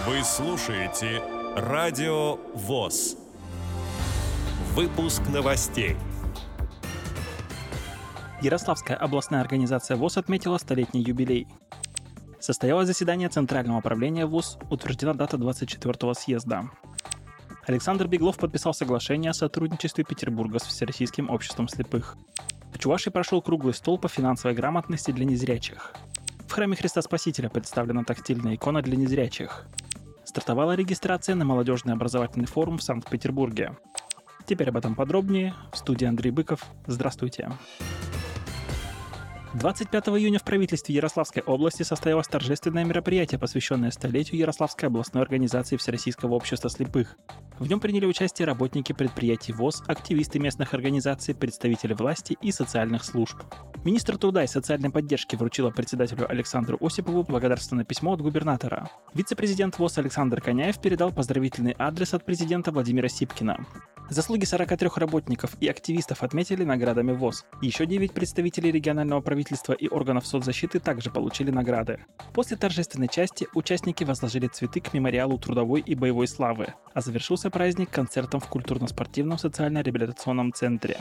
Вы слушаете Радио ВОС. Выпуск новостей. Ярославская областная организация ВОС отметила столетний юбилей. Состоялось заседание Центрального управления ВОС, утверждена дата 24-го съезда. Александр Беглов подписал соглашение о сотрудничестве Петербурга с Всероссийским обществом слепых. В Чувашии прошел круглый стол по финансовой грамотности для незрячих. В храме Христа Спасителя представлена тактильная икона для незрячих. Стартовала регистрация на молодежный образовательный форум в Санкт-Петербурге. Теперь об этом подробнее. В студии Андрей Быков. Здравствуйте. 25 июня в правительстве Ярославской области состоялось торжественное мероприятие, посвященное столетию Ярославской областной организации Всероссийского общества слепых. В нем приняли участие работники предприятий ВОС, активисты местных организаций, представители власти и социальных служб. Министр труда и социальной поддержки вручила председателю Александру Осипову благодарственное письмо от губернатора. Вице-президент ВОС Александр Коняев передал поздравительный адрес от президента Владимира Сипкина. Заслуги 43 работников и активистов отметили наградами ВОС. Еще 9 представителей регионального правительства и органов соцзащиты также получили награды. После торжественной части участники возложили цветы к мемориалу трудовой и боевой славы, а завершился праздник концертом в культурно-спортивном социально-реабилитационном центре.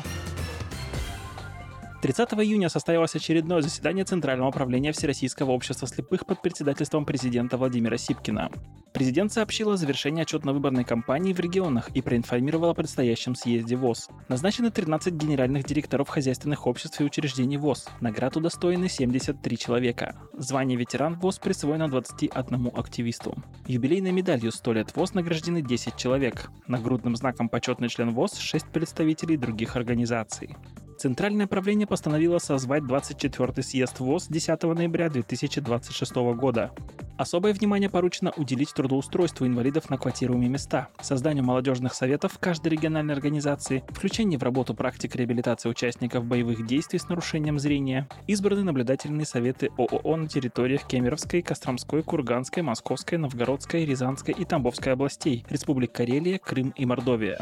30 июня состоялось очередное заседание Центрального управления Всероссийского общества слепых под председательством президента Владимира Сипкина. Президент сообщил о завершении отчетно-выборной кампании в регионах и проинформировал о предстоящем съезде ВОС. Назначены 13 генеральных директоров хозяйственных обществ и учреждений ВОС. Наград удостоены 73 человека. Звание ветеран ВОС присвоено 21 активисту. Юбилейной медалью 100 лет ВОС награждены 10 человек. Нагрудным знаком почетный член ВОС 6 представителей других организаций. Центральное правление постановило созвать 24-й съезд ВОС 10 ноября 2026 года. Особое внимание поручено уделить трудоустройству инвалидов на квотируемые места, созданию молодежных советов в каждой региональной организации, включению в работу практик реабилитации участников боевых действий с нарушением зрения, избраны наблюдательные советы ООО на территориях Кемеровской, Костромской, Курганской, Московской, Новгородской, Рязанской и Тамбовской областей, Республик Карелия, Крым и Мордовия.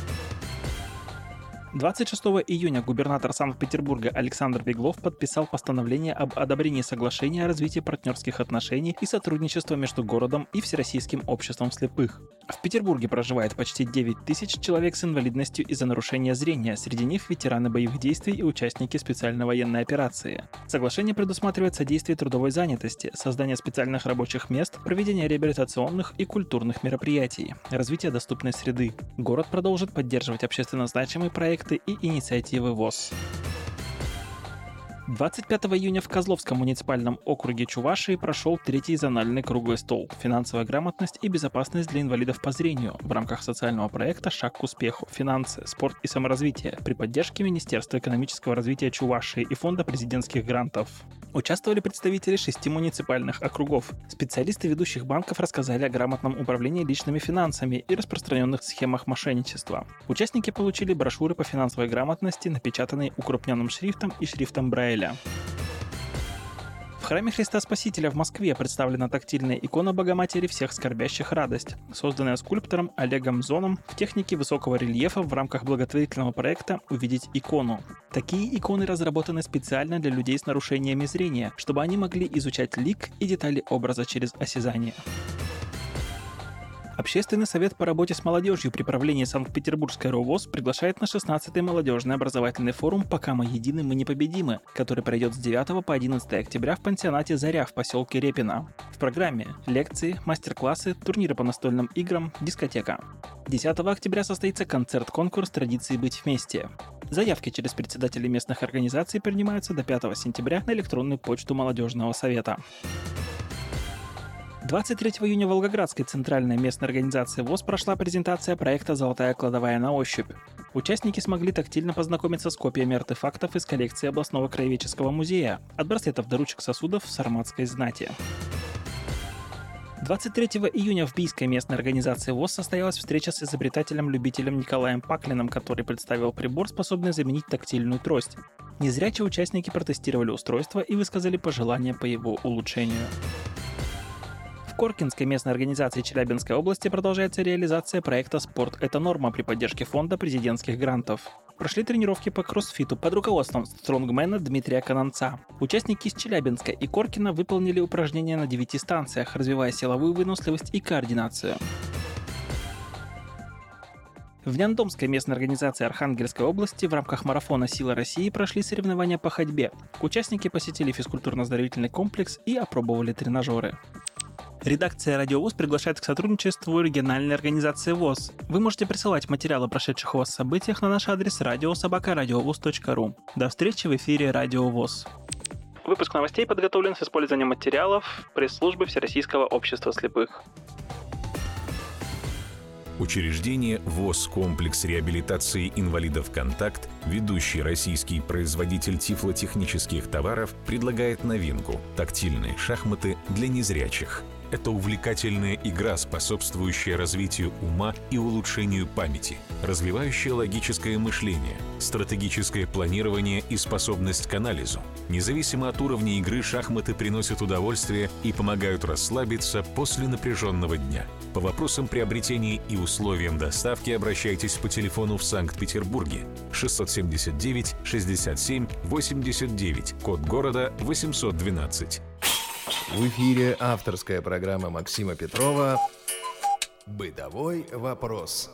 26 июня губернатор Санкт-Петербурга Александр Беглов подписал постановление об одобрении соглашения о развитии партнерских отношений и сотрудничества между городом и Всероссийским обществом слепых. В Петербурге проживает почти 9 тысяч человек с инвалидностью из-за нарушения зрения, среди них ветераны боевых действий и участники специальной военной операции. Соглашение предусматривает содействие трудовой занятости, создание специальных рабочих мест, проведение реабилитационных и культурных мероприятий, развитие доступной среды. Город продолжит поддерживать общественно значимые проекты и инициативы ВОС. 25 июня в Козловском муниципальном округе Чувашии прошел третий зональный круглый стол «Финансовая грамотность и безопасность для инвалидов по зрению» в рамках социального проекта «Шаг к успеху. Финансы, спорт и саморазвитие» при поддержке Министерства экономического развития Чувашии и Фонда президентских грантов. Участвовали представители 6 муниципальных округов. Специалисты ведущих банков рассказали о грамотном управлении личными финансами и распространенных схемах мошенничества. Участники получили брошюры по финансовой грамотности, напечатанные укрупненным шрифтом и шрифтом Брайля. В храме Христа Спасителя в Москве представлена тактильная икона Богоматери всех скорбящих радость, созданная скульптором Олегом Зоном в технике высокого рельефа в рамках благотворительного проекта «Увидеть икону». Такие иконы разработаны специально для людей с нарушениями зрения, чтобы они могли изучать лик и детали образа через осязание. Общественный совет по работе с молодежью при правлении Санкт-Петербургской РОВОС приглашает на 16-й молодежный образовательный форум «Пока мы едины, мы непобедимы», который пройдет с 9 по 11 октября в пансионате «Заря» в поселке Репино. В программе лекции, мастер-классы, турниры по настольным играм, дискотека. 10 октября состоится концерт-конкурс «Традиции быть вместе». Заявки через председателей местных организаций принимаются до 5 сентября на электронную почту молодежного совета. 23 июня в Волгоградской центральной местной организации ВОС прошла презентация проекта «Золотая кладовая на ощупь». Участники смогли тактильно познакомиться с копиями артефактов из коллекции областного краеведческого музея, от браслетов до ручек сосудов сарматской знати. 23 июня в Бийской местной организации ВОС состоялась встреча с изобретателем-любителем Николаем Паклиным, который представил прибор, способный заменить тактильную трость. Незрячие участники протестировали устройство и высказали пожелания по его улучшению. В Коркинской местной организации Челябинской области продолжается реализация проекта «Спорт – это норма» при поддержке фонда президентских грантов. Прошли тренировки по кроссфиту под руководством стронгмена Дмитрия Кананца. Участники из Челябинска и Коркина выполнили упражнения на 9 станциях, развивая силовую выносливость и координацию. В Няндомской местной организации Архангельской области в рамках марафона «Сила России» прошли соревнования по ходьбе. Участники посетили физкультурно-оздоровительный комплекс и опробовали тренажеры. Редакция «Радио ВОС» приглашает к сотрудничеству региональной организации ВОС. Вы можете присылать материалы о прошедших у вас событиях на наш адрес radio@radiovos.ru. До встречи в эфире «Радио ВОС». Выпуск новостей подготовлен с использованием материалов пресс-службы Всероссийского общества слепых. Учреждение ВОС «Комплекс реабилитации инвалидов «Контакт», ведущий российский производитель тифлотехнических товаров, предлагает новинку – тактильные шахматы для незрячих. Это увлекательная игра, способствующая развитию ума и улучшению памяти, развивающая логическое мышление, стратегическое планирование и способность к анализу. Независимо от уровня игры, шахматы приносят удовольствие и помогают расслабиться после напряженного дня. По вопросам приобретения и условиям доставки обращайтесь по телефону в Санкт-Петербурге 679 67 89, код города 812. В эфире авторская программа Максима Петрова «Бытовой вопрос».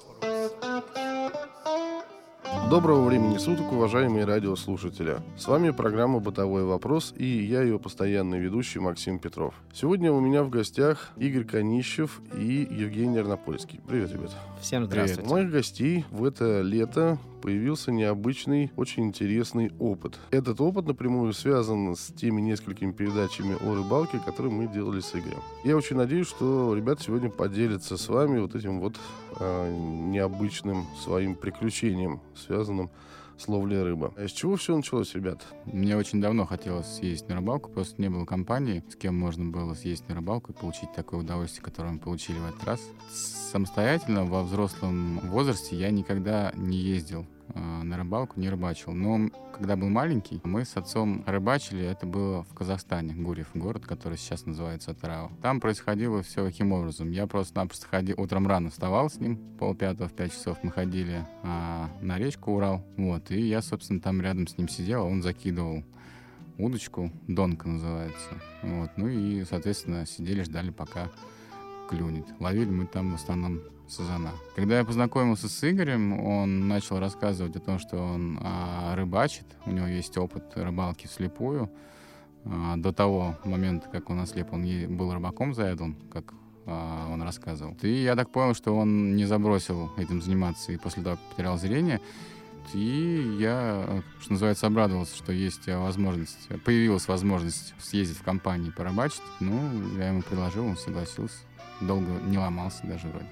Доброго времени суток, уважаемые радиослушатели. С вами программа «Бытовой вопрос» и я ее постоянный ведущий Максим Петров. Сегодня у меня в гостях Игорь Конищев и Евгений Арнопольский. Привет, ребят. Всем здравствуйте. Привет. У моих гостей в это лето появился необычный, очень интересный опыт. Этот опыт напрямую связан с теми несколькими передачами о рыбалке, которые мы делали с Игорем. Я очень надеюсь, что ребята сегодня поделятся с вами вот этим вот необычным своим приключением, связанным с ловлей рыбы. А с чего все началось, ребят? Мне очень давно хотелось съездить на рыбалку, просто не было компании, с кем можно было съездить на рыбалку и получить такое удовольствие, которое мы получили в этот раз. Самостоятельно во взрослом возрасте я никогда не ездил на рыбалку, не рыбачил. Но когда был маленький, мы с отцом рыбачили. Это было в Казахстане, Гурьев, город, который сейчас называется Атырау. Там происходило все каким образом. Я просто-напросто ходил, утром рано вставал с ним, 4:30 в 5 часов мы ходили на речку Урал. Вот, и я, собственно, там рядом с ним сидел, а он закидывал удочку, донка называется. Вот, ну и, соответственно, сидели, ждали, пока клюнет. Ловили мы там в основном сазана. Когда я познакомился с Игорем, он начал рассказывать о том, что он рыбачит. У него есть опыт рыбалки вслепую. До того момента, как он ослеп, он был рыбаком заядлым, как он рассказывал. И я так понял, что он не забросил этим заниматься и после того, как потерял зрение. И я, что называется, обрадовался, что есть возможность, появилась возможность съездить в компании порыбачить. Ну, я ему предложил, он согласился. Долго не ломался даже вроде.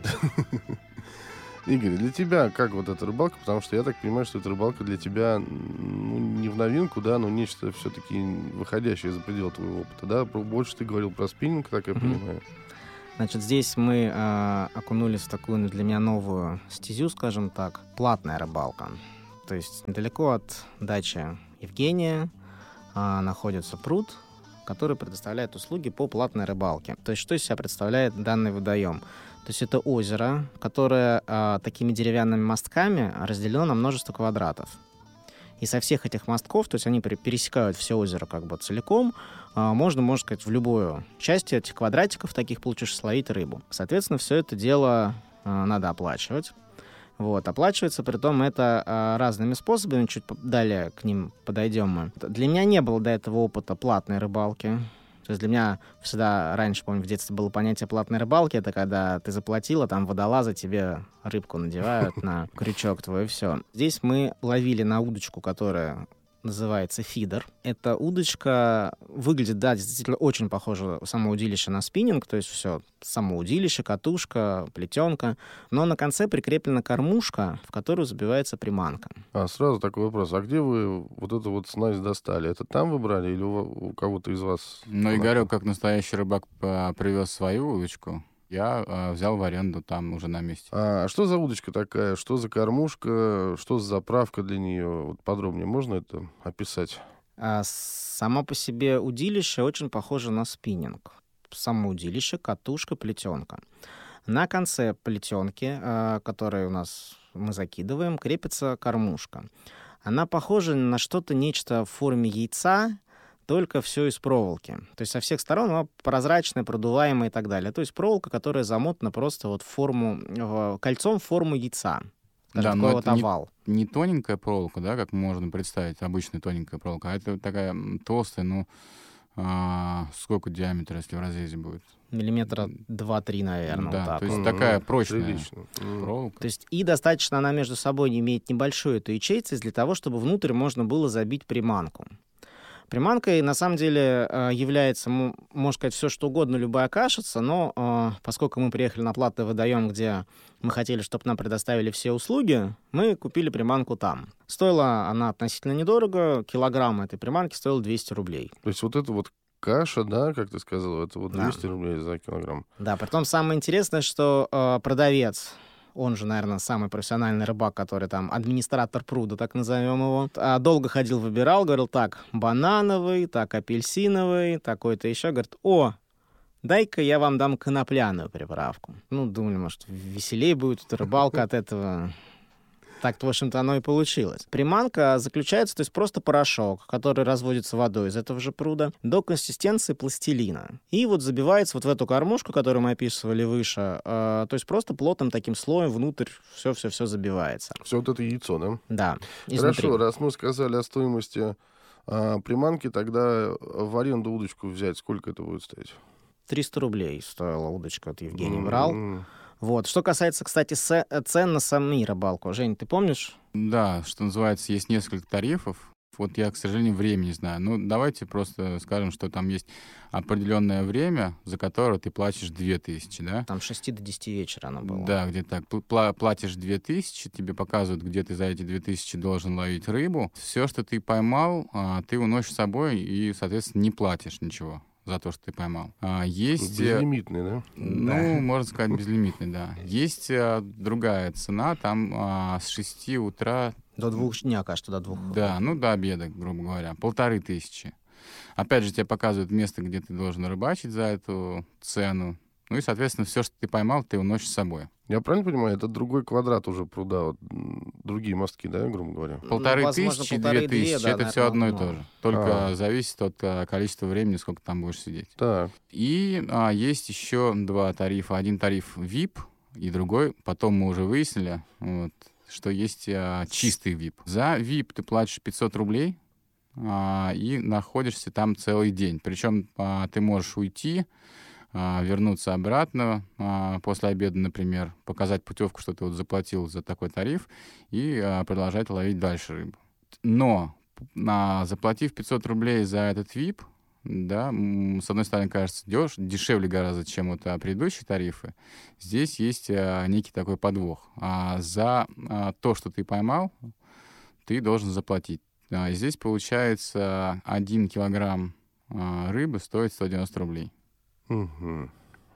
Игорь, для тебя как вот эта рыбалка? Потому что я так понимаю, что эта рыбалка для тебя не в новинку, да, но нечто все-таки выходящее за пределы твоего опыта, да? Больше ты говорил про спиннинг, так я понимаю. Значит, здесь мы окунулись в такую для меня новую стезю, скажем так, платная рыбалка. То есть недалеко от дачи Евгения находится пруд, который предоставляет услуги по платной рыбалке. То есть что из себя представляет данный водоем? То есть это озеро, которое такими деревянными мостками разделено на множество квадратов. И со всех этих мостков, то есть они пересекают все озеро как бы целиком, можно сказать, в любую часть этих квадратиков таких получишь словить рыбу. Соответственно, все это дело надо оплачивать. Вот, оплачивается, притом это разными способами, чуть далее к ним подойдем мы. Для меня не было до этого опыта платной рыбалки. То есть для меня всегда, раньше, помню, в детстве было понятие платной рыбалки, это когда ты заплатила, там водолазы тебе рыбку надевают на крючок твой, и все. Здесь мы ловили на удочку, которая называется фидер. Эта удочка выглядит, да, действительно очень похоже само удилище на спиннинг, то есть все, само удилище, катушка, плетенка, но на конце прикреплена кормушка, в которую забивается приманка. Сразу такой вопрос. А где вы вот эту вот снасть достали? Это там вы брали или у кого-то из вас? Ну, Игорек, как настоящий рыбак, привез свою удочку. Я взял в аренду там уже на месте. А что за удочка такая? Что за кормушка? Что за заправка для нее? Вот подробнее можно это описать? Само по себе удилище очень похоже на спиннинг. само удилище, катушка, плетенка. На конце плетенки, которой мы закидываем, крепится кормушка. Она похожа на нечто в форме яйца, только все из проволоки. То есть со всех сторон она прозрачная, продуваемая и так далее. То есть проволока, которая замотана просто вот кольцом в форму яйца. Да, такой вот овал. Не тоненькая проволока, да, как можно представить, обычная тоненькая проволока, а это такая толстая, сколько диаметра, если в разрезе будет? Миллиметра 2-3, наверное. Да, вот так то есть вот. такая прочная Прилично. проволока. То есть и достаточно она между собой имеет небольшую эту ячейку для того, чтобы внутрь можно было забить приманку. Приманкой, на самом деле, является, можно сказать, все что угодно, любая кашица, но поскольку мы приехали на платный водоем, где мы хотели, чтобы нам предоставили все услуги, мы купили приманку там. Стоила она относительно недорого, килограмм этой приманки стоил 200 рублей. То есть вот это вот каша, да, как ты сказал, это вот Да. 200 рублей за килограмм. Да, притом самое интересное, что продавец, он же, наверное, самый профессиональный рыбак, который там администратор пруда, так назовем его, долго ходил, выбирал, говорил, так, банановый, так, апельсиновый, такой-то еще. Говорит, дай-ка я вам дам конопляную приправку. Думали, может, веселее будет рыбалка от этого. Так-то, в общем-то, оно и получилось. Приманка заключается, то есть просто порошок, который разводится водой из этого же пруда, до консистенции пластилина. И вот забивается вот в эту кормушку, которую мы описывали выше, то есть просто плотным таким слоем внутрь все забивается. Все вот это яйцо, да? Да, изнутри. Хорошо, раз мы сказали о стоимости приманки, тогда в аренду удочку взять, сколько это будет стоить? 300 рублей стоила удочка, от Евгений брал. Вот. Что касается, кстати, цен на сами рыбалку. Жень, ты помнишь? Да, что называется, есть несколько тарифов. Вот я, к сожалению, время не знаю. Давайте просто скажем, что там есть определенное время, за которое ты платишь 2000, да? Там с 6 до 10 вечера оно было. Да, где-то так. Платишь 2000, тебе показывают, где ты за эти 2000 должен ловить рыбу. Все, что ты поймал, ты уносишь с собой и, соответственно, не платишь ничего за то, что ты поймал. Есть... Безлимитный, да? Можно сказать, безлимитный, да. Есть другая цена, там с 6 утра... До 2 дня, кажется, до 2. Да, до обеда, грубо говоря. 1500. Опять же, тебе показывают место, где ты должен рыбачить за эту цену. И, соответственно, все, что ты поймал, ты уносишь с собой. Я правильно понимаю, это другой квадрат уже пруда, вот, другие мостки, да, грубо говоря? 1500, 2000, это все одно и то же. Только зависит от количества времени, сколько там будешь сидеть. Так. И есть еще 2 тарифа. Один тариф VIP, и другой, потом мы уже выяснили, что есть чистый VIP. За VIP ты платишь 500 рублей и находишься там целый день. Причем ты можешь уйти, вернуться обратно после обеда, например, показать путевку, что ты заплатил за такой тариф, и продолжать ловить дальше рыбу. Но, заплатив 500 рублей за этот VIP, да, с одной стороны, кажется, дешевле гораздо, чем предыдущие тарифы, здесь есть некий такой подвох. За то, что ты поймал, ты должен заплатить. Здесь, получается, 1 килограмм рыбы стоит 190 рублей. Угу.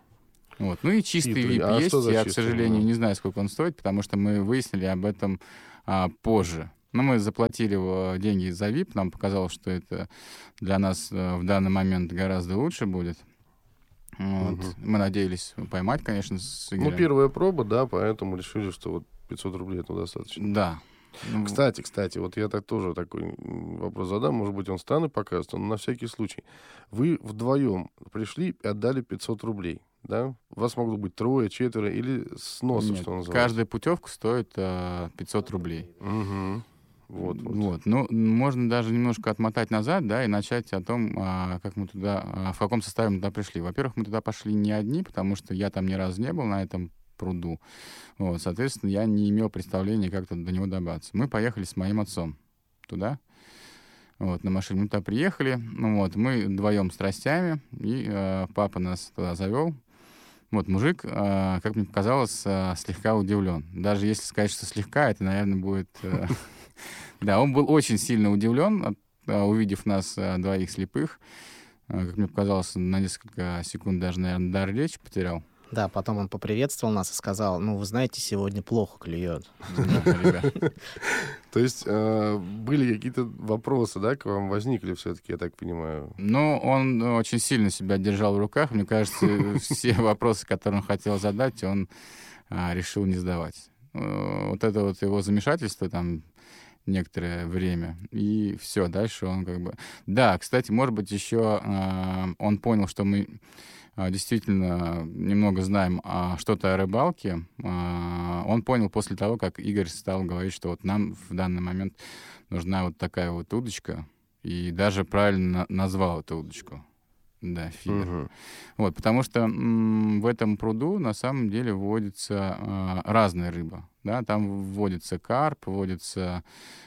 И чистый VIP есть. Я, к сожалению, не знаю, сколько он стоит, потому что мы выяснили об этом позже. Мы заплатили деньги за VIP, нам показалось, что это для нас в данный момент гораздо лучше будет. Мы надеялись поймать, конечно, с Игорем. Первая проба, да, поэтому решили, что 500 рублей это достаточно. Да. Кстати, вот я тоже такой вопрос задам, может быть, он станет показываться, но на всякий случай. Вы вдвоем пришли и отдали 500 рублей, да? Вас могло быть 3, 4 или с носа, Нет, что называется? каждая путевка стоит 500 рублей. Угу. Вот. Можно даже немножко отмотать назад, да, и начать о том, как мы туда, в каком составе мы туда пришли. Во-первых, мы туда пошли не одни, потому что я там ни разу не был на этом пруду. Соответственно, я не имел представления, как до него добраться. Мы поехали с моим отцом туда. На машине мы туда приехали. Мы вдвоем с тростями, и папа нас туда завел. Мужик, как мне показалось, слегка удивлен. Даже если сказать, что слегка, это, наверное, будет... Да, он был очень сильно удивлен, увидев нас двоих слепых. Как мне показалось, на несколько секунд даже, наверное, дар речи потерял. Да, потом он поприветствовал нас и сказал, вы знаете, сегодня плохо клюет. То есть были какие-то вопросы, да, к вам возникли все-таки, я так понимаю? Он очень сильно себя держал в руках. Мне кажется, все вопросы, которые он хотел задать, он решил не задавать. Вот это вот его замешательство там некоторое время, и все, дальше он как бы... Да, кстати, может быть, еще он понял, что мы действительно немного знаем что-то о рыбалке. Он понял после того, как Игорь стал говорить, что вот нам в данный момент нужна вот такая вот удочка, и даже правильно назвал эту удочку. Да, фидер. Вот, потому что в этом пруду на самом деле водится разная рыба. Да? Там водится карп, водится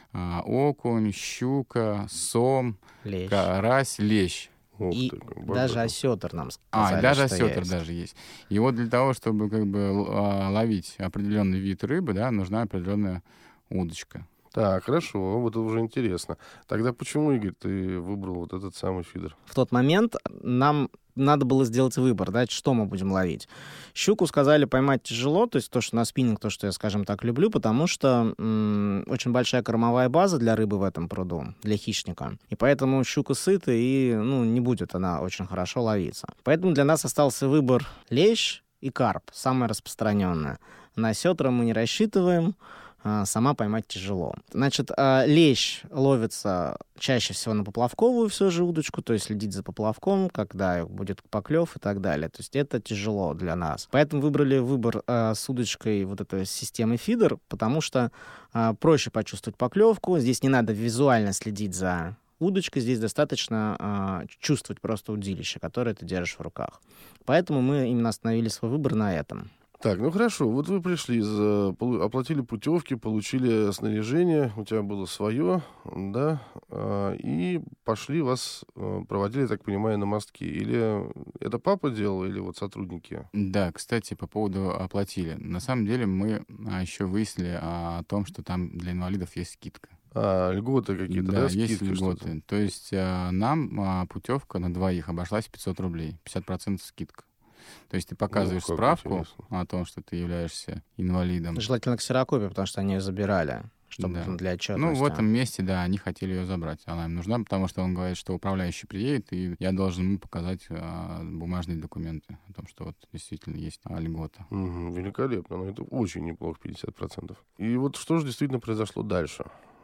окунь, щука, сом, карась, лещ. И даже осетр нам сказали, и даже что осетр есть. даже есть. И вот для того, чтобы как бы ловить определенный вид рыбы, да, нужна определенная удочка. Так, хорошо, вот это уже интересно. Тогда почему, Игорь, ты выбрал вот этот самый фидер? В тот момент нам надо было сделать выбор, да, что мы будем ловить. Щуку сказали поймать тяжело, то есть то, что на спиннинг, то, что я, скажем так, люблю, потому что очень большая кормовая база для рыбы в этом пруду, для хищника. И поэтому щука сыта, и не будет она очень хорошо ловиться. Поэтому для нас остался выбор лещ и карп, самое распространенное. На осетра мы не рассчитываем, сама поймать тяжело. Значит, лещ ловится чаще всего на поплавковую все же удочку, то есть следить за поплавком, когда будет поклев и так далее. То есть это тяжело для нас. Поэтому выбрали выбор с удочкой вот этой системы фидер, потому что проще почувствовать поклевку. Здесь не надо визуально следить за удочкой, здесь достаточно чувствовать просто удилище, которое ты держишь в руках. Поэтому мы именно остановили свой выбор на этом. Так, хорошо, вот вы пришли, оплатили путевки, получили снаряжение, у тебя было свое, да, и пошли вас, проводили, так понимаю, на мостки. Или это папа делал, или вот сотрудники? Да, кстати, по поводу оплатили. На самом деле мы еще выяснили о том, что там для инвалидов есть скидка. Льготы какие-то, да? Есть скидки, льготы. Что-то? То есть нам путевка на двоих обошлась 500 рублей, 50% скидка. То есть ты показываешь справку интересно. о том, что ты являешься инвалидом. Желательно ксерокопию, потому что они ее забирали, чтобы для отчетности. В этом месте, да, они хотели ее забрать. Она им нужна, потому что он говорит, что управляющий приедет, и я должен ему показать бумажные документы о том, что вот действительно есть льгота. Великолепно, но это очень неплохо, 50%. И вот что же действительно произошло дальше?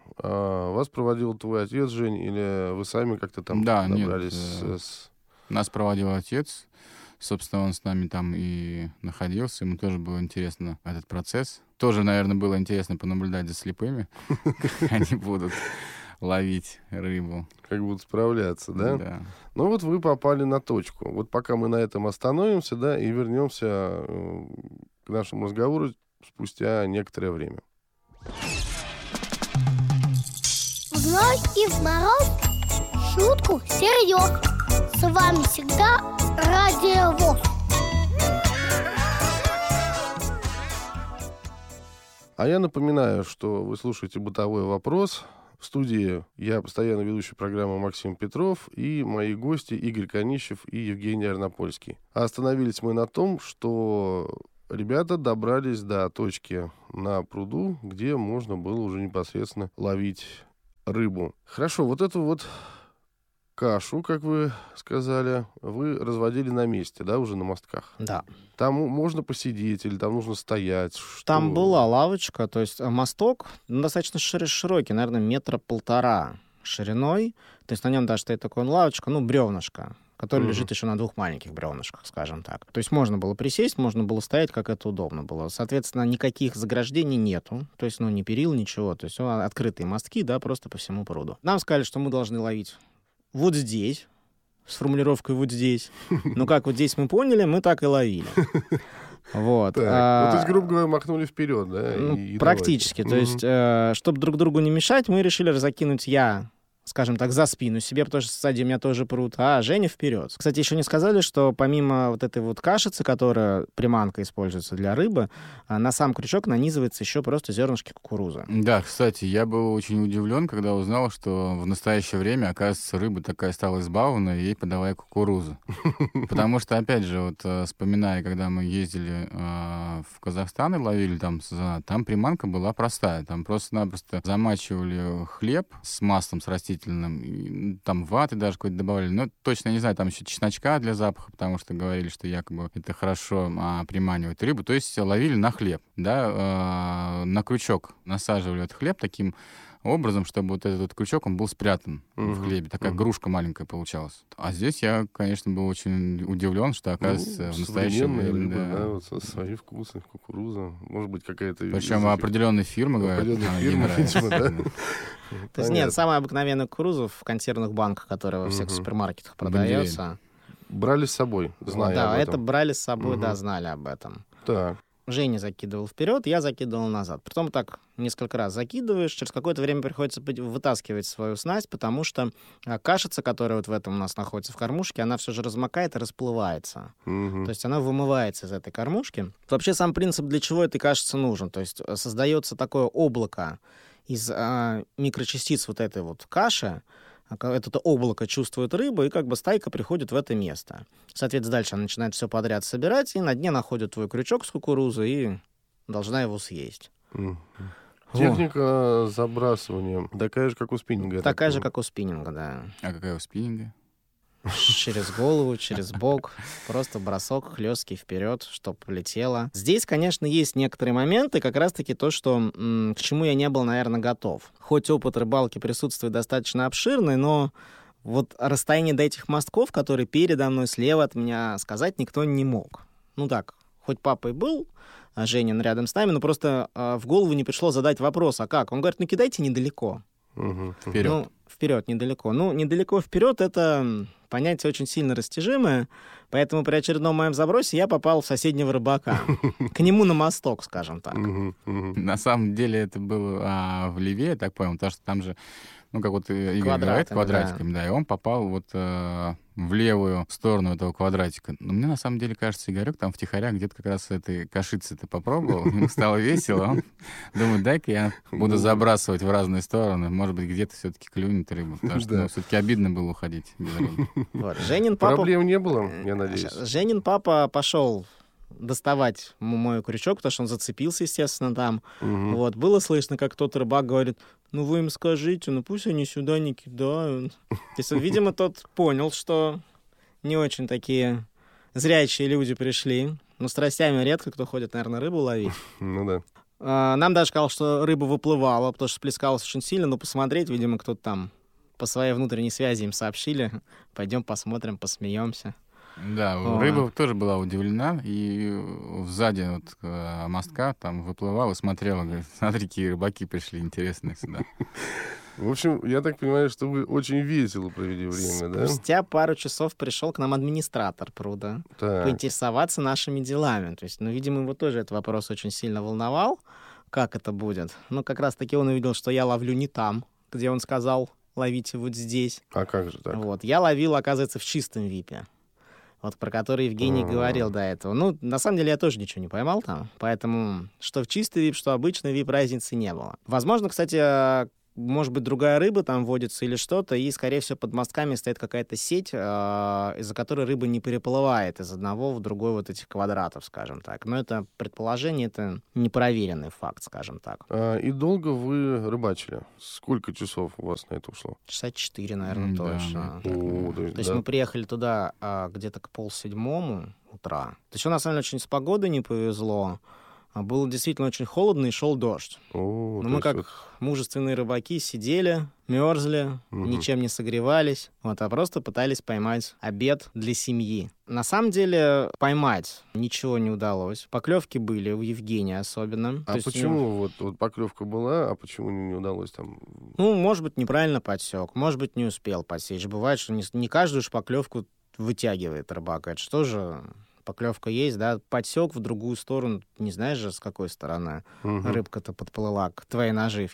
Вас проводил твой отец, Жень, или вы сами как-то там добрались? Нас проводил отец. Собственно, он с нами там и находился. Ему тоже было интересно этот процесс. Тоже, наверное, было интересно понаблюдать за слепыми, как они будут ловить рыбу. Как будут справляться, да? Да. Ну вот вы попали на точку. Вот пока мы на этом остановимся, да, и вернемся к нашему разговору спустя некоторое время. В ночь и в мороз шутку серьез. С вами всегда Радио ВОС. А я напоминаю, что вы слушаете «Бытовой вопрос». В студии я, постоянно ведущий программы Максим Петров, и мои гости Игорь Конищев и Евгений Арнопольский. А остановились мы на том, что ребята добрались до точки на пруду, где можно было уже непосредственно ловить рыбу. Хорошо, вот эту вот кашу, как вы сказали, вы разводили на месте, да, уже на мостках? Да. Там можно посидеть или там нужно стоять? Что? Там была лавочка, то есть мосток достаточно широкий, наверное, 1,5 метра шириной. То есть на нем даже стоит такая лавочка, бревнышко, которое лежит еще на 2 маленьких бревнышках, скажем так. То есть можно было присесть, можно было стоять, как это удобно было. Соответственно, никаких заграждений нету. То есть, ни перил, ничего. То есть открытые мостки, да, просто по всему пруду. Нам сказали, что мы должны ловить вот здесь, с формулировкой «вот здесь». Ну, как вот здесь мы поняли, мы так и ловили. Вот. То есть, грубо говоря, махнули вперед, да? Практически. То есть, чтобы друг другу не мешать, мы решили закинуть я скажем так, за спину себе, потому что сзади у меня тоже пруд, а Женя вперед. Кстати, еще не сказали, что помимо вот этой вот кашицы, которая приманка используется для рыбы, на сам крючок нанизывается еще просто зернышки кукурузы. Да, кстати, я был очень удивлен, когда узнал, что в настоящее время, оказывается, рыба такая стала избалованная, ей подавая кукурузу. Потому что, опять же, вот вспоминая, когда мы ездили в Казахстан и ловили там сазана, там приманка была простая. Там просто-напросто замачивали хлеб с маслом, с растительным, и там ваты даже какой-то добавляли. Но точно не знаю, там еще чесночка для запаха, потому что говорили, что якобы это хорошо приманивает рыбу. То есть ловили на хлеб, да, на крючок насаживали этот хлеб таким образом, чтобы вот этот крючок, он был спрятан в хлебе. Такая игрушка маленькая получалась. А здесь я, конечно, был очень удивлен, что, оказывается, в настоящее время... Рыба, да, вот свои вкусы, кукуруза, может быть, какая-то... Причем определенной фирмы, говорят, видимо, да? То есть нет, самая обыкновенная кукуруза в консервных банках, которая во всех супермаркетах продается. Брали с собой, зная об Да, этом. это брали с собой, да, знали об этом. Так. Женя закидывал вперед, я закидывал назад. Притом так несколько раз закидываешь, через какое-то время приходится вытаскивать свою снасть, потому что кашица, которая вот в этом у нас находится в кормушке, она все же размокает и расплывается. То есть она вымывается из этой кормушки. Вообще сам принцип, для чего этой кашице нужен. То есть создается такое облако из микрочастиц вот этой вот каши. Это облако чувствует рыба, и как бы стайка приходит в это место. Соответственно, дальше она начинает все подряд собирать, и на дне находит твой крючок с кукурузой и должна его съесть. Техника забрасывания такая же, как у спиннинга? Такая же, как у спиннинга, да. А какая у спиннинга? Через голову, через бок. Просто бросок хлесткий вперед, чтоб полетело. Здесь, конечно, есть некоторые моменты, как раз-таки то, что к чему я не был, наверное, готов. Хоть опыт рыбалки присутствует достаточно обширный, но вот расстояние до этих мостков, которые передо мной, слева от меня, сказать никто не мог. Ну так, хоть папа и был, Женин рядом с нами, но просто в голову не пришло задать вопрос, а как? Он говорит, ну кидайте недалеко. Вперед. Ну, вперед, недалеко. Ну, недалеко вперед — это понятие очень сильно растяжимое, поэтому при очередном моем забросе я попал в соседнего рыбака. К нему на мосток, скажем так. На самом деле это было в левее, я так понял, потому что там же, ну, как вот Игорь говорит, квадратиками, да, и он попал вот в левую сторону этого квадратика. Но мне на самом деле кажется, Игорек там втихаря где-то как раз этой кашицы-то попробовал, ему стало весело, он думает, дай-ка я буду забрасывать в разные стороны, может быть, где-то все-таки клюнет рыба, потому что все-таки обидно было уходить без рыбы. Вот. Женин папа... Проблем не было, я надеюсь. Женин папа пошел доставать мой крючок, потому что он зацепился, естественно, там. Вот. Было слышно, как тот рыбак говорит, ну вы им скажите, ну пусть они сюда не кидают. То есть, видимо, тот понял, что не очень такие зрячие люди пришли. Ну, с тростями редко кто ходит, наверное, рыбу ловить. Ну да. Нам даже сказал, что рыба выплывала, потому что плескалась очень сильно, но посмотреть, видимо, кто-то там по своей внутренней связи им сообщили. Пойдем посмотрим, посмеемся. Да, рыба тоже была удивлена, и сзади вот мостка там выплывала и смотрела, говорит, смотри, какие рыбаки пришли интересные сюда. В общем, я так понимаю, что вы очень весело провели время, да? Спустя пару часов пришел к нам администратор пруда поинтересоваться нашими делами. То есть, ну, видимо, его тоже этот вопрос очень сильно волновал, как это будет. Ну, как раз-таки он увидел, что я ловлю не там, где он сказал, ловите вот здесь. А как же так? Вот. Я ловил, оказывается, в чистом випе. Вот про который Евгений говорил до этого. Ну, на самом деле, я тоже ничего не поймал там. Поэтому что в чистый вип, что обычный вип, разницы не было. Возможно, кстати, может быть, другая рыба там водится или что-то, и, скорее всего, под мостками стоит какая-то сеть, из-за которой рыба не переплывает из одного в другой вот этих квадратов, скажем так. Но это предположение, это непроверенный факт, скажем так. И долго вы рыбачили? Сколько часов у вас на это ушло? Часа 4, наверное, точно. То есть мы приехали туда где-то к 6:30 утра. То есть у нас, на самом деле, очень с погодой не повезло. Было действительно очень холодно и шел дождь. Но мы, как мужественные рыбаки, сидели, мерзли, ничем не согревались, вот, а просто пытались поймать обед для семьи. На самом деле поймать ничего не удалось. Поклевки были, у Евгения особенно. А почему вот поклевка была, а почему не удалось там? Ну, может быть, неправильно подсек, может быть, не успел подсечь. Бывает, что не каждую же поклевку вытягивает рыбак. Это что же... Поклевка есть, да, подсек в другую сторону, не знаешь же, с какой стороны рыбка-то подплыла к твоей наживке.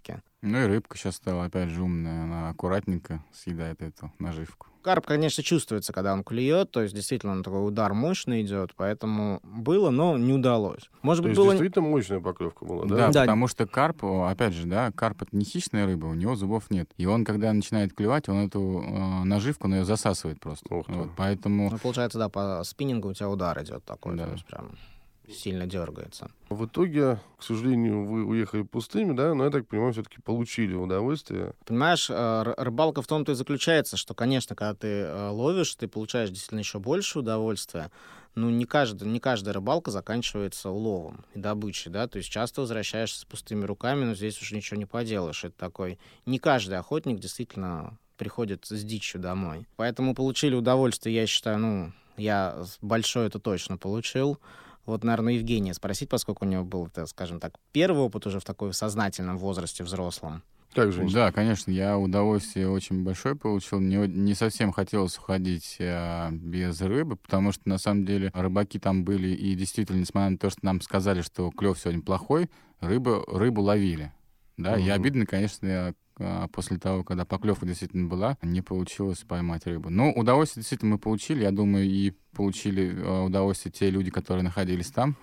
Ну и рыбка сейчас стала, опять же, умная. Она аккуратненько съедает эту наживку. Карп, конечно, чувствуется, когда он клюет, то есть действительно такой удар мощный идет, поэтому было, но не удалось. Может То быть, есть было... действительно мощная поклевка была, да? Да, Да. потому что карп, опять же, да, карп — это не хищная рыба, у него зубов нет. И он, когда начинает клевать, он эту наживку, он ее засасывает просто. Ух ты. Вот, поэтому... Ну, получается, да, по спиннингу у тебя удар идет такой, Да. то есть прям сильно дергается. В итоге, к сожалению, вы уехали пустыми, да, но, я так понимаю, все-таки получили удовольствие. Понимаешь, рыбалка в том-то и заключается, что, конечно, когда ты ловишь, ты получаешь действительно еще больше удовольствия. Ну, не каждая рыбалка заканчивается уловом и добычей, да, то есть часто возвращаешься с пустыми руками, но здесь уже ничего не поделаешь. Это такой... Не каждый охотник действительно приходит с дичью домой. Поэтому получили удовольствие, я считаю, я большое это точно получил. Вот, наверное, Евгения спросить, поскольку у него был, скажем так, первый опыт уже в такой сознательном возрасте, взрослом. Как же? Да, конечно, я удовольствие очень большое получил. Мне не совсем хотелось уходить без рыбы, потому что, на самом деле, рыбаки там были, и действительно, несмотря на то, что нам сказали, что клев сегодня плохой, рыбу ловили. Да, и обидно, конечно, после того, когда поклевка действительно была, не получилось поймать рыбу. Но удовольствие действительно мы получили. Я думаю, и получили удовольствие те люди, которые находились там.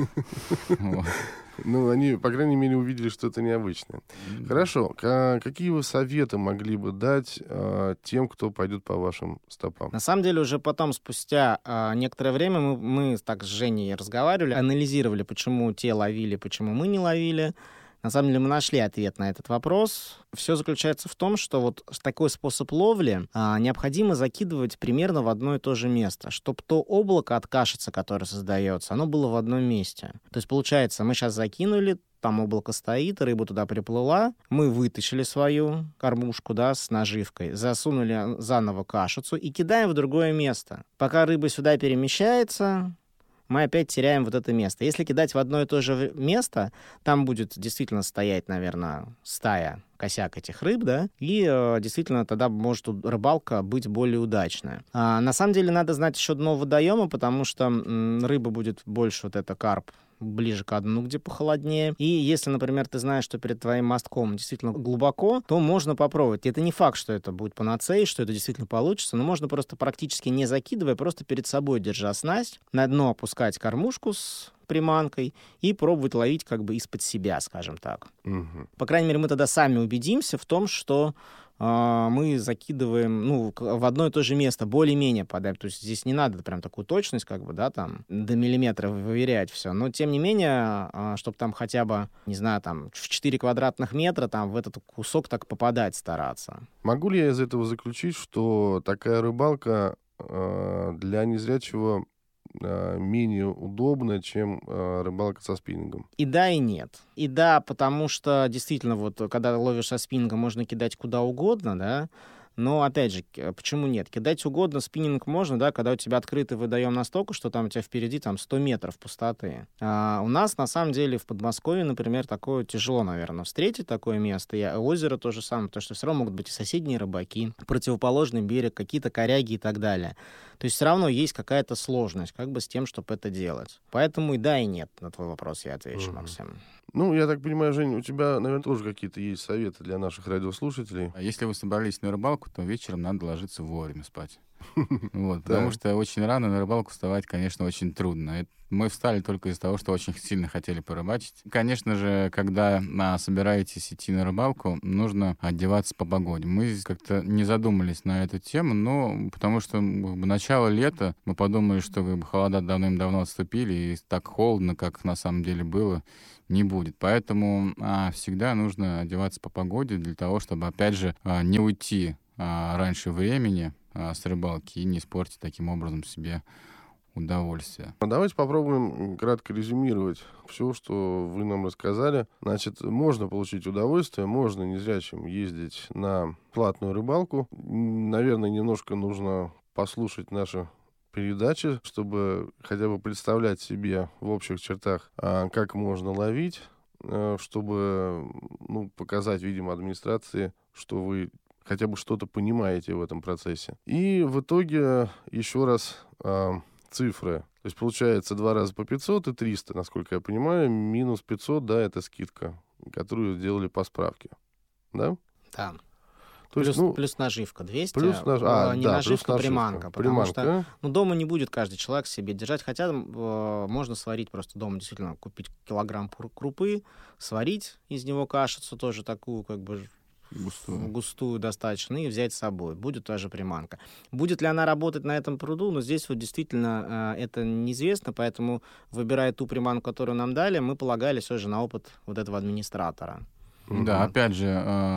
Ну, они, по крайней мере, увидели, что это необычное. Хорошо. Какие вы советы могли бы дать тем, кто пойдет по вашим стопам? На самом деле, уже потом, спустя некоторое время, мы так с Женей разговаривали, анализировали, почему те ловили, почему мы не ловили. На самом деле мы нашли ответ на этот вопрос. Все заключается в том, что вот такой способ ловли необходимо закидывать примерно в одно и то же место, чтобы то облако от кашицы, которое создается, оно было в одном месте. То есть, получается, мы сейчас закинули, там облако стоит, рыба туда приплыла, мы вытащили свою кормушку, да, с наживкой, засунули заново кашицу и кидаем в другое место. Пока рыба сюда перемещается, мы опять теряем вот это место. Если кидать в одно и то же место, там будет действительно стоять, наверное, стая, косяк этих рыб, да, и действительно тогда может рыбалка быть более удачная. На самом деле надо знать еще дно водоема, потому что рыба будет больше, вот это карп, ближе к дну, где похолоднее. И если, например, ты знаешь, что перед твоим мостком действительно глубоко, то можно попробовать. Это не факт, что это будет панацеей, что это действительно получится, но можно просто практически не закидывая, просто перед собой держа снасть, на дно опускать кормушку с приманкой и пробовать ловить как бы из-под себя, скажем так. Угу. По крайней мере, мы тогда сами убедимся в том, что мы закидываем, в одно и то же место, более-менее подаем. То есть здесь не надо прям такую точность, как бы, да, там, до миллиметра выверять все. Но, тем не менее, чтобы там хотя бы, не знаю, там, в 4 квадратных метра там в этот кусок так попадать стараться. Могу ли я из этого заключить, что такая рыбалка для незрячего менее удобно, чем рыбалка со спиннингом? И да, и нет. И да, потому что действительно, вот когда ловишь со спиннингом, можно кидать куда угодно, да. Но, опять же, почему нет? Кидать угодно, спиннинг можно, да, когда у тебя открытый водоем настолько, что там у тебя впереди там 100 метров пустоты. У нас, на самом деле, в Подмосковье, например, такое тяжело, наверное, встретить такое место. И озеро то же самое, потому что все равно могут быть и соседние рыбаки, противоположный берег, какие-то коряги и так далее. То есть все равно есть какая-то сложность как бы с тем, чтобы это делать. Поэтому и да, и нет. На твой вопрос я отвечу, Максим. Ну, я так понимаю, Жень, у тебя, наверное, тоже какие-то есть советы для наших радиослушателей. А если вы собрались на рыбалку, то вечером надо ложиться вовремя спать. Потому что очень рано на рыбалку вставать, конечно, очень трудно. Мы встали только из-за того, что очень сильно хотели порыбачить. Конечно же, когда собираетесь идти на рыбалку, нужно одеваться по погоде. Мы как-то не задумались на эту тему, но потому что начало лета, мы подумали, что холода давным-давно отступили, и так холодно, как на самом деле было, не будет. Поэтому всегда нужно одеваться по погоде для того, чтобы, опять же, не уйти раньше времени с рыбалки и не испортить таким образом себе удовольствие. Давайте попробуем кратко резюмировать все, что вы нам рассказали. Значит, можно получить удовольствие, можно незрячим ездить на платную рыбалку. Наверное, немножко нужно послушать наши передачи, чтобы хотя бы представлять себе в общих чертах, как можно ловить, чтобы показать, видимо, администрации, что вы хотя бы что-то понимаете в этом процессе. И в итоге еще раз цифры. То есть получается 2 раза по 500 и 300, насколько я понимаю. Минус 500, да, это скидка, которую сделали по справке. да? Да. То есть, Плюс наживка 200, плюс не да, наживка, плюс приманка. Потому приманка. что дома не будет каждый человек себе держать. Хотя можно сварить просто дома, действительно, купить килограмм крупы, сварить из него кашицу тоже такую, как бы густую достаточно, и взять с собой. Будет та же приманка. Будет ли она работать на этом пруду? Но здесь вот действительно это неизвестно, поэтому, выбирая ту приманку, которую нам дали, мы полагались уже на опыт вот этого администратора. Да, опять же,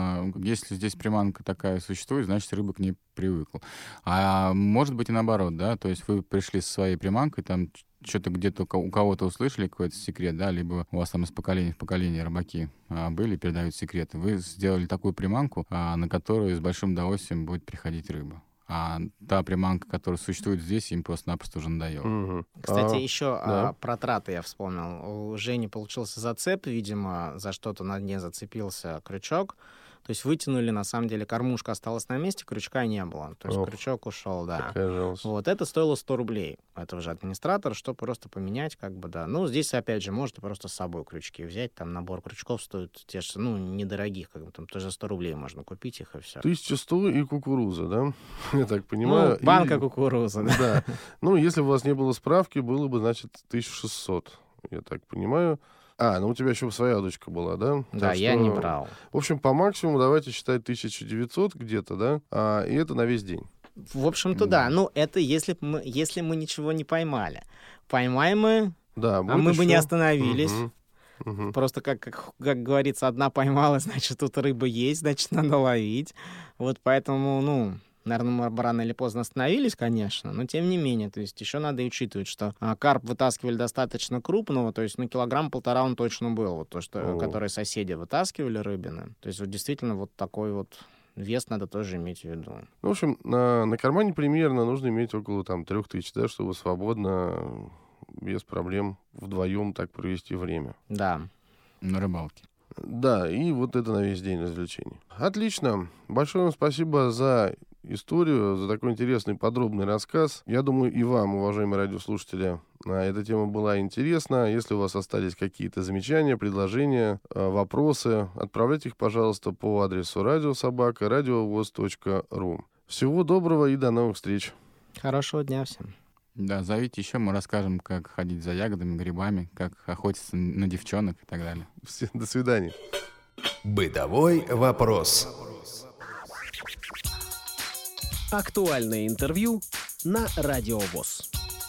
если здесь приманка такая существует, значит, рыба к ней привыкла. А может быть и наоборот, да, то есть вы пришли со своей приманкой, там что-то где-то у кого-то услышали какой-то секрет, да, либо у вас там из поколения в поколение рыбаки были, передают секреты. Вы сделали такую приманку, на которую с большим удовольствием будет приходить рыба. А та приманка, которая существует здесь, им просто-напросто уже надоела. Кстати, еще про траты я вспомнил. У Жени получился зацеп, видимо, за что-то на дне зацепился крючок. То есть вытянули, на самом деле, кормушка осталась на месте, крючка не было. То есть крючок ушел, да. Вот, это стоило 100 рублей. Это уже администратор, чтобы просто поменять, как бы, да. Ну, здесь, опять же, можете просто с собой крючки взять. Там набор крючков стоит те же, недорогих, как бы, там тоже за 100 рублей можно купить их, и все. 1100 и кукуруза, да? Я так понимаю. Банка кукурузы, да. Ну, если бы у вас не было справки, было бы, значит, 1600, я так понимаю. У тебя еще своя удочка была, да? Да, я не брал. В общем, по максимуму давайте считать 1900 где-то, да? И это на весь день. В общем-то, да. Ну, это если мы ничего не поймали. Поймаем мы, мы бы не остановились. Просто, как говорится, одна поймала, значит, тут рыба есть, значит, надо ловить. Вот поэтому, наверное, мы рано или поздно остановились, конечно, но тем не менее, то есть еще надо учитывать, что карп вытаскивали достаточно крупного, то есть, 1,5 килограмма он точно был, вот то, что, который соседи вытаскивали рыбины. То есть, вот действительно, вот такой вот вес надо тоже иметь в виду. В общем, на кармане примерно нужно иметь около 3000, да, чтобы свободно, без проблем, вдвоем так провести время. Да. На рыбалке. Да, и вот это на весь день развлечений. Отлично. Большое вам спасибо за историю, за такой интересный подробный рассказ. Я думаю, и вам, уважаемые радиослушатели, эта тема была интересна. Если у вас остались какие-то замечания, предложения, вопросы, отправляйте их, пожалуйста, по адресу radiosobaka.radiovoz.ru. Всего доброго и до новых встреч. Хорошего дня всем. Да, зовите еще, мы расскажем, как ходить за ягодами, грибами, как охотиться на девчонок и так далее. Всем до свидания. Бытовой вопрос. Актуальное интервью на Радио ВОС.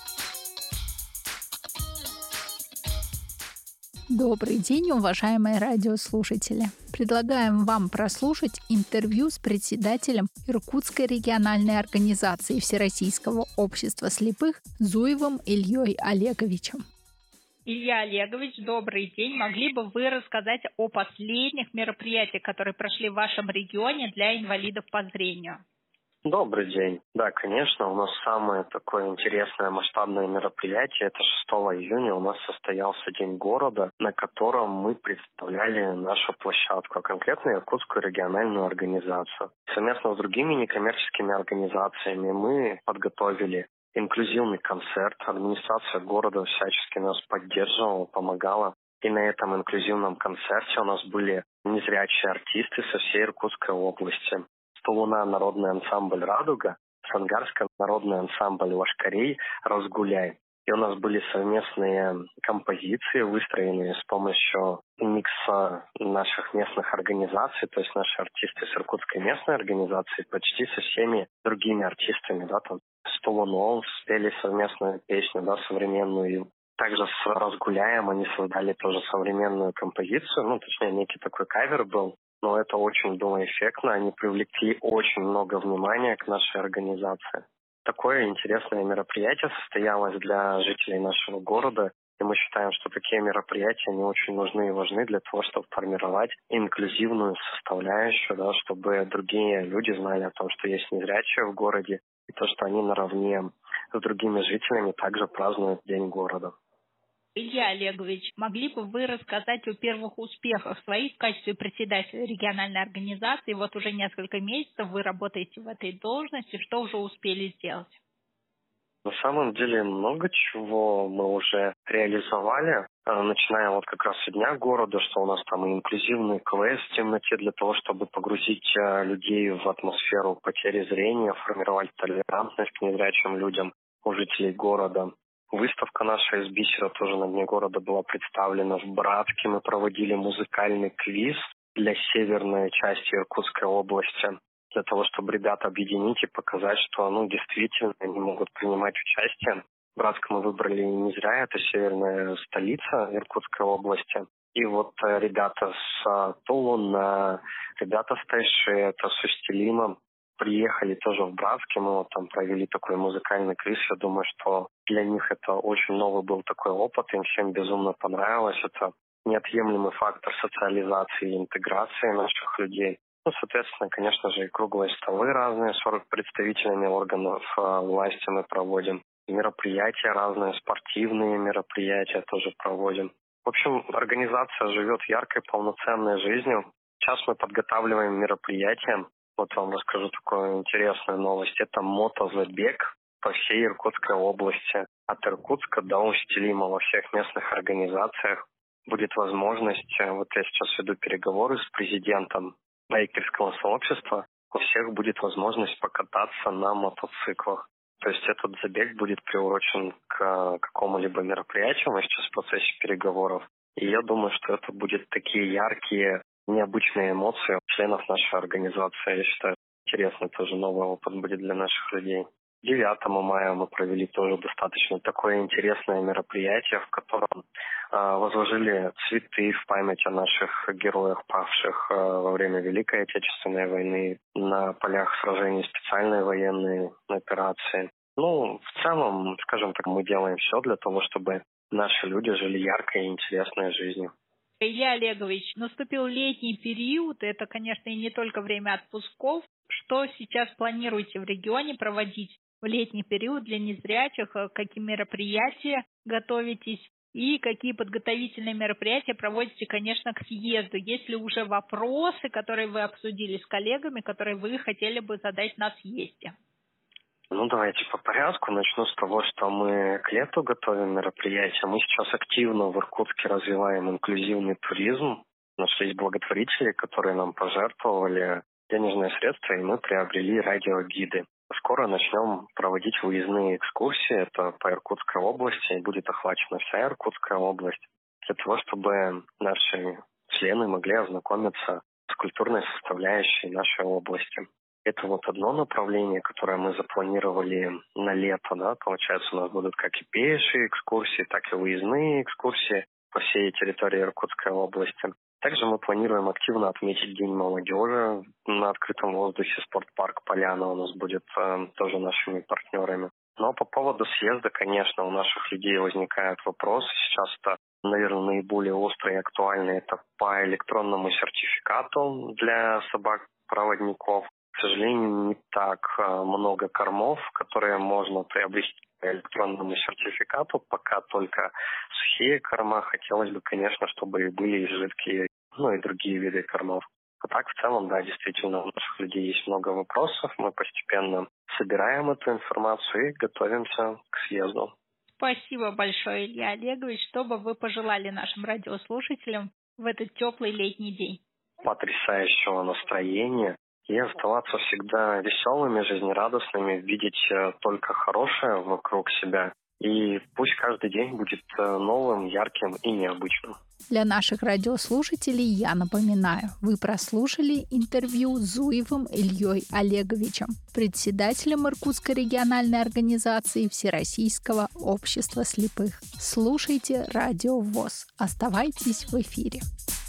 Добрый день, уважаемые радиослушатели. Предлагаем вам прослушать интервью с председателем Иркутской региональной организации Всероссийского общества слепых Зуевым Ильей Олеговичем. Илья Олегович, добрый день. Могли бы вы рассказать о последних мероприятиях, которые прошли в вашем регионе для инвалидов по зрению? Добрый день. Да, конечно, у нас самое такое интересное масштабное мероприятие. Это 6 июня у нас состоялся День города, на котором мы представляли нашу площадку, а конкретно Иркутскую региональную организацию. Совместно с другими некоммерческими организациями мы подготовили инклюзивный концерт. Администрация города всячески нас поддерживала, помогала. И на этом инклюзивном концерте у нас были незрячие артисты со всей Иркутской области. Луна народный ансамбль «Радуга», Сангарский народный ансамбль «Лошкарей», «Разгуляй». И у нас были совместные композиции, выстроенные с помощью микса наших местных организаций, то есть наши артисты с Иркутской местной организации почти со всеми другими артистами, да, там, с Тулуном спели совместную песню, да, современную. И также с «Разгуляем» они создали тоже современную композицию, точнее, некий такой кавер был. Но это очень было эффектно, они привлекли очень много внимания к нашей организации. Такое интересное мероприятие состоялось для жителей нашего города, и мы считаем, что такие мероприятия, они очень нужны и важны для того, чтобы формировать инклюзивную составляющую, да, чтобы другие люди знали о том, что есть незрячие в городе, и то, что они наравне с другими жителями также празднуют День города. Илья Олегович, могли бы вы рассказать о первых успехах своих в качестве председателя региональной организации? Вот уже несколько месяцев вы работаете в этой должности. Что уже успели сделать? На самом деле много чего мы уже реализовали, начиная вот как раз с Дня города, что у нас там и инклюзивный квест в темноте для того, чтобы погрузить людей в атмосферу потери зрения, формировать толерантность к незрячим людям у жителей города. Выставка наша из бисера тоже на Дне города была представлена в Братске. Мы проводили музыкальный квиз для северной части Иркутской области, для того, чтобы ребят объединить и показать, что действительно они могут принимать участие. Братск мы выбрали не зря, это северная столица Иркутской области. И вот ребята с Тулуна, ребята с Тайшета, с Устилима приехали тоже в Братске. Мы вот там провели такой музыкальный квиз. Я думаю, что для них это очень новый был такой опыт. Им всем безумно понравилось. Это неотъемлемый фактор социализации и интеграции наших людей. Соответственно, конечно же, и круглые столы разные с представителями органов власти мы проводим. Мероприятия разные, спортивные мероприятия тоже проводим. В общем, организация живет яркой, полноценной жизнью. Сейчас мы подготавливаем мероприятия. Вот вам расскажу такую интересную новость. Это мотозабег по всей Иркутской области. От Иркутска до Устилима во всех местных организациях будет возможность, вот я сейчас веду переговоры с президентом байкерского сообщества, у всех будет возможность покататься на мотоциклах. То есть этот забег будет приурочен к какому-либо мероприятию, мы сейчас в процессе переговоров. И я думаю, что это будут такие яркие, необычные эмоции членов нашей организации. Я считаю, интересный тоже новый опыт будет для наших людей. 9 мая мы провели тоже достаточно такое интересное мероприятие, в котором возложили цветы в память о наших героях, павших во время Великой Отечественной войны на полях сражений специальной военной операции. В целом, скажем так, мы делаем все для того, чтобы наши люди жили яркой и интересной жизнью. Илья Олегович, наступил летний период, это, конечно, и не только время отпусков. Что сейчас планируете в регионе проводить в летний период для незрячих? Какие мероприятия готовитесь? И какие подготовительные мероприятия проводите, конечно, к съезду? Есть ли уже вопросы, которые вы обсудили с коллегами, которые вы хотели бы задать на съезде? Давайте по порядку. Начну с того, что мы к лету готовим мероприятия. Мы сейчас активно в Иркутске развиваем инклюзивный туризм. Нашлись благотворители, которые нам пожертвовали денежные средства, и мы приобрели радиогиды. Скоро начнем проводить выездные экскурсии. Это по Иркутской области, и будет охвачена вся Иркутская область, для того, чтобы наши члены могли ознакомиться с культурной составляющей нашей области. Это вот одно направление, которое мы запланировали на лето. Получается, у нас будут как и пешие экскурсии, так и выездные экскурсии по всей территории Иркутской области. Также мы планируем активно отметить День молодежи на открытом воздухе. Спортпарк «Поляна» у нас будет тоже нашими партнерами. Но по поводу съезда, конечно, у наших людей возникают вопросы. Сейчас это, наверное, наиболее острый и актуальный. Это по электронному сертификату для собак-проводников. К сожалению, не так много кормов, которые можно приобрести по электронному сертификату. Пока только сухие корма. Хотелось бы, конечно, чтобы и были и жидкие, и другие виды кормов. А так, в целом, да, действительно, у наших людей есть много вопросов. Мы постепенно собираем эту информацию и готовимся к съезду. Спасибо большое, Илья Олегович. Что бы вы пожелали нашим радиослушателям в этот теплый летний день? Потрясающего настроения. И оставаться всегда веселыми, жизнерадостными, видеть только хорошее вокруг себя. И пусть каждый день будет новым, ярким и необычным. Для наших радиослушателей я напоминаю, вы прослушали интервью с Зуевым Ильей Олеговичем, председателем Иркутской региональной организации Всероссийского общества слепых. Слушайте Радио ВОС. Оставайтесь в эфире.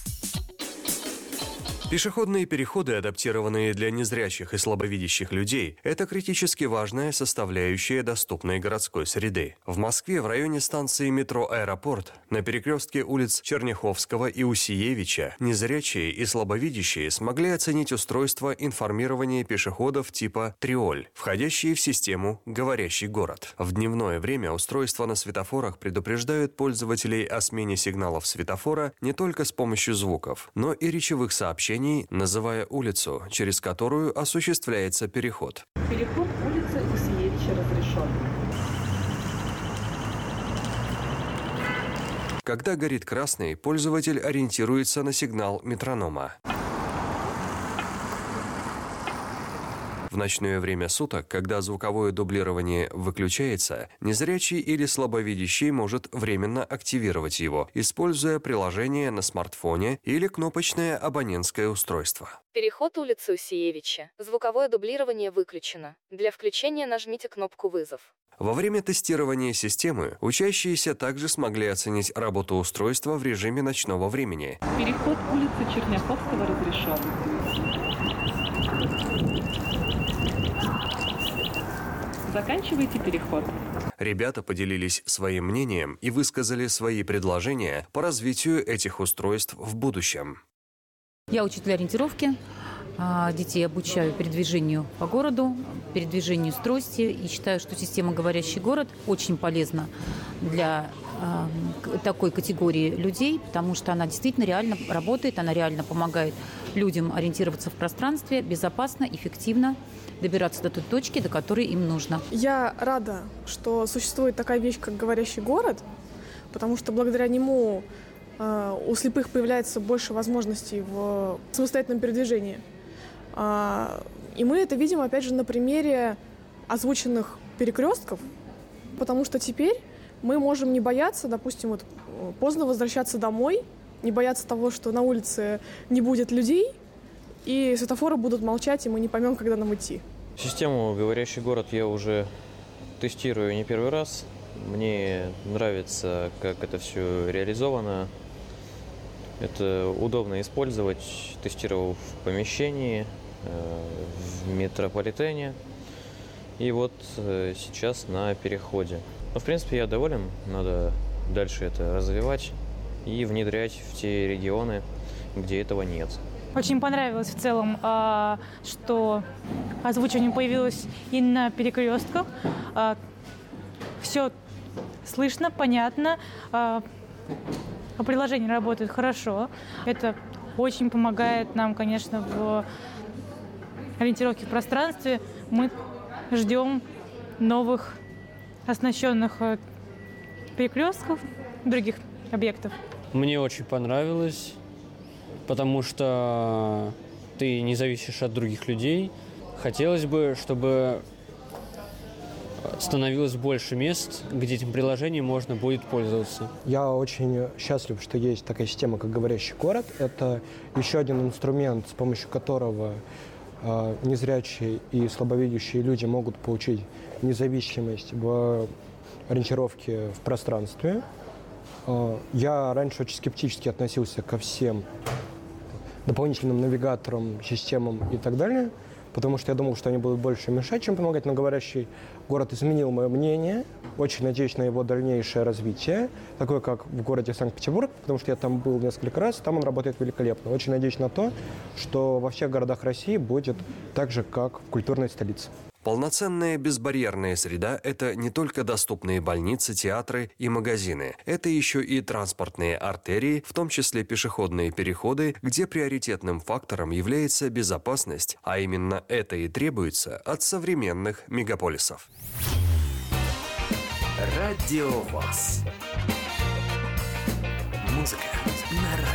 Пешеходные переходы, адаптированные для незрячих и слабовидящих людей, это критически важная составляющая доступной городской среды. В Москве в районе станции метро «Аэропорт» на перекрестке улиц Черняховского и Усиевича незрячие и слабовидящие смогли оценить устройство информирования пешеходов типа «Триоль», входящие в систему «Говорящий город». В дневное время устройства на светофорах предупреждают пользователей о смене сигналов светофора не только с помощью звуков, но и речевых сообщений, называя улицу, через которую осуществляется переход. Переход улицы Усиевича разрешен. Когда горит красный, пользователь ориентируется на сигнал метронома. В ночное время суток, когда звуковое дублирование выключается, незрячий или слабовидящий может временно активировать его, используя приложение на смартфоне или кнопочное абонентское устройство. Переход улицы Усиевича. Звуковое дублирование выключено. Для включения нажмите кнопку «Вызов». Во время тестирования системы учащиеся также смогли оценить работу устройства в режиме ночного времени. Переход улицы Черняховского разрешен. Заканчивайте переход. Ребята поделились своим мнением и высказали свои предложения по развитию этих устройств в будущем. Я учитель ориентировки. Детей обучаю передвижению по городу, передвижению с трости. И считаю, что система «Говорящий город» очень полезна для такой категории людей, потому что она действительно реально работает, она реально помогает людям ориентироваться в пространстве безопасно, эффективно, добираться до той точки, до которой им нужно. Я рада, что существует такая вещь, как «Говорящий город», потому что благодаря нему у слепых появляется больше возможностей в самостоятельном передвижении. И мы это видим, опять же, на примере озвученных перекрестков, потому что теперь мы можем не бояться, допустим, вот поздно возвращаться домой, не бояться того, что на улице не будет людей, и светофоры будут молчать, и мы не поймем, когда нам идти. Систему «Говорящий город» я уже тестирую не первый раз. Мне нравится, как это все реализовано. Это удобно использовать. Тестировал в помещении, в метрополитене. И вот сейчас на переходе. Но, в принципе, я доволен. Надо дальше это развивать и внедрять в те регионы, где этого нет. Очень понравилось в целом, что озвучивание появилось и на перекрестках. Все слышно, понятно. Приложение работает хорошо. Это очень помогает нам, конечно, в ориентировке в пространстве. Мы ждем новых оснащенных перекрестков, других объектов. Мне очень понравилось, потому что ты не зависишь от других людей. Хотелось бы, чтобы становилось больше мест, где этим приложением можно будет пользоваться. Я очень счастлив, что есть такая система, как «Говорящий город». Это еще один инструмент, с помощью которого незрячие и слабовидящие люди могут получить независимость в ориентировке в пространстве. Я раньше очень скептически относился ко всем дополнительным навигаторам, системам и так далее, потому что я думал, что они будут больше мешать, чем помогать. Но «Говорящий город» изменил мое мнение. Очень надеюсь на его дальнейшее развитие, такое как в городе Санкт-Петербург, потому что я там был несколько раз, там он работает великолепно. Очень надеюсь на то, что во всех городах России будет так же, как в культурной столице. Полноценная безбарьерная среда – это не только доступные больницы, театры и магазины. Это еще и транспортные артерии, в том числе пешеходные переходы, где приоритетным фактором является безопасность, а именно это и требуется от современных мегаполисов. Радио ВОС. Музыка на радио.